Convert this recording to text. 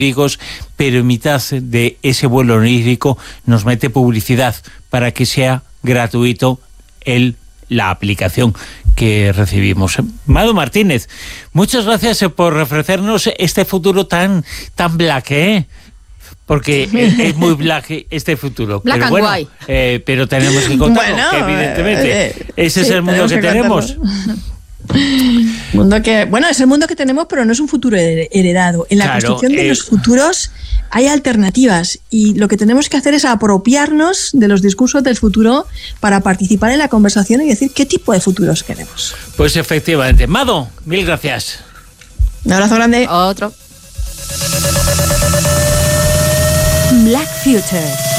pero en mitad de ese vuelo onírico nos mete publicidad para que sea gratuito la aplicación que recibimos. Mado Martínez, muchas gracias por ofrecernos este futuro tan black, porque es muy black este futuro. Black pero and bueno, white. Pero tenemos que contarlo, que evidentemente ese es el mundo que tenemos. Es el mundo que tenemos, pero no es un futuro heredado. En la construcción de los futuros hay alternativas y lo que tenemos que hacer es apropiarnos de los discursos del futuro para participar en la conversación y decir qué tipo de futuros queremos. Pues efectivamente. Mado, mil gracias. Un abrazo grande. Otro. Black Future.